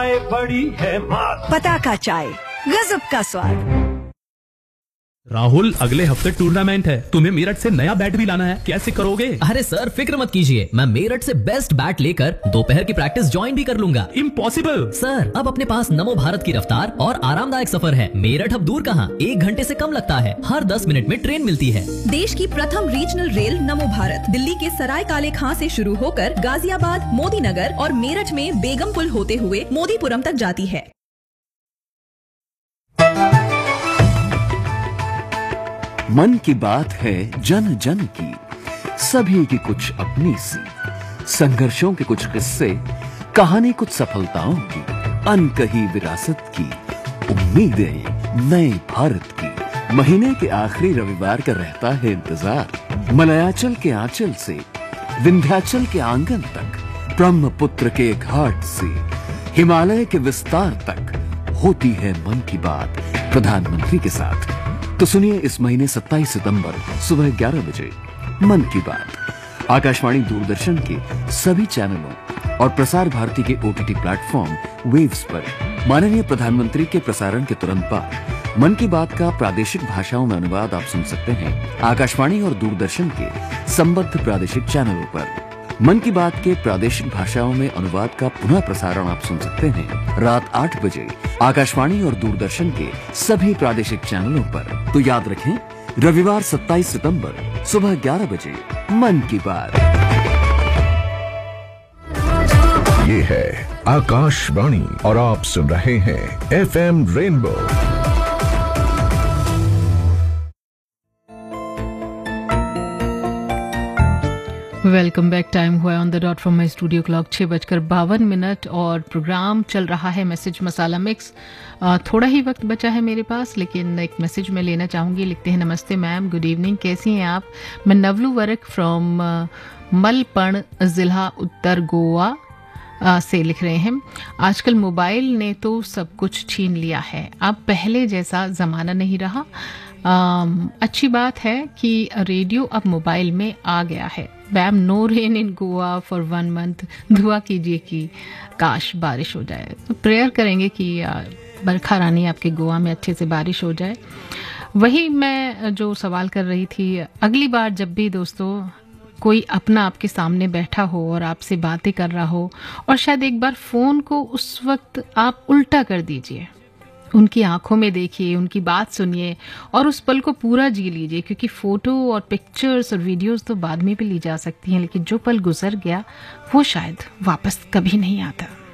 चाय बड़ी है मात। पताका चाय, गजब का स्वाद। राहुल, अगले हफ्ते टूर्नामेंट है, तुम्हें मेरठ से नया बैट भी लाना है, कैसे करोगे? अरे सर, फिक्र मत कीजिए, मैं मेरठ से बेस्ट बैट लेकर दोपहर की प्रैक्टिस ज्वाइन भी कर लूंगा। इम्पॉसिबल सर, अब अपने पास नमो भारत की रफ्तार और आरामदायक सफर है। मेरठ अब दूर कहाँ, 1 घंटे से कम लगता है। हर 10 मिनट में ट्रेन मिलती है। देश की प्रथम रीजनल रेल नमो भारत दिल्ली के सराय काले खां से शुरू होकर गाजियाबाद, मोदी नगर और मेरठ में बेगमपुल होते हुए मोदीपुरम तक जाती है। मन की बात है जन जन की, सभी की कुछ अपनी सी, संघर्षों के कुछ किस्से, कहानी कुछ सफलताओं की, अनकही विरासत की, उम्मीदें नए भारत की। महीने के आखिरी रविवार का रहता है इंतजार। मलयाचल के आंचल से विंध्याचल के आंगन तक, ब्रह्मपुत्र के घाट से हिमालय के विस्तार तक होती है मन की बात प्रधानमंत्री के साथ। तो सुनिए इस महीने 27 सितंबर सुबह 11 बजे मन की बात आकाशवाणी दूरदर्शन के सभी चैनलों और प्रसार भारती के OTT प्लेटफॉर्म वेव्स पर। माननीय प्रधानमंत्री के प्रसारण के तुरंत बाद मन की बात का प्रादेशिक भाषाओं में अनुवाद आप सुन सकते हैं आकाशवाणी और दूरदर्शन के संबद्ध प्रादेशिक चैनलों पर। मन की बात के प्रादेशिक भाषाओं में अनुवाद का पुनः प्रसारण आप सुन सकते हैं रात 8 बजे आकाशवाणी और दूरदर्शन के सभी प्रादेशिक चैनलों पर। तो याद रखें, रविवार 27 सितंबर सुबह 11 बजे मन की बात। ये है आकाशवाणी और आप सुन रहे हैं FM rainbow. Welcome back. Time हुआ on the dot from my studio clock 6:52 और प्रोग्राम चल रहा है मैसेज मसाला मिक्स। थोड़ा ही वक्त बचा है मेरे पास, लेकिन एक मैसेज मैं लेना चाहूँगी। लिखते हैं, नमस्ते मैम, गुड इवनिंग, कैसी हैं आप? मैं नवलू वर्क फ्रॉम मलपण ज़िला उत्तर गोवा से लिख रहे हैं। आजकल मोबाइल ने तो सब कुछ छीन लिया है, अब पहले जैसा ज़माना नहीं रहा। अच्छी बात है कि रेडियो अब मोबाइल में आ गया है। Ma'am, no rain in Goa for 1 month, दुआ कीजिए कि काश बारिश हो जाए। तो प्रेयर करेंगे कि बरखा रानी आपके गोवा में अच्छे से बारिश हो जाए। वही मैं जो सवाल कर रही थी, अगली बार जब भी दोस्तों कोई अपना आपके सामने बैठा हो और आपसे बातें कर रहा हो, और शायद एक बार फ़ोन को उस वक्त आप उल्टा कर दीजिए, उनकी आंखों में देखिए, उनकी बात सुनिए और उस पल को पूरा जी लीजिए। क्योंकि फ़ोटो और पिक्चर्स और वीडियोस तो बाद में भी ली जा सकती हैं, लेकिन जो पल गुजर गया वो शायद वापस कभी नहीं आता।